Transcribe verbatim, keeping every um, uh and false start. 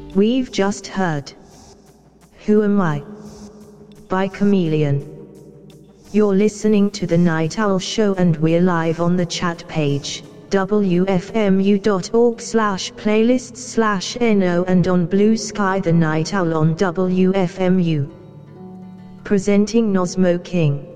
We've just heard Who Am I? By Chameleon. You're listening to The Night Owl Show and we're live on the chat page, w f m u dot org slash playlists slash no, and on Blue Sky The Night Owl on W F M U. Presenting Nosmo King.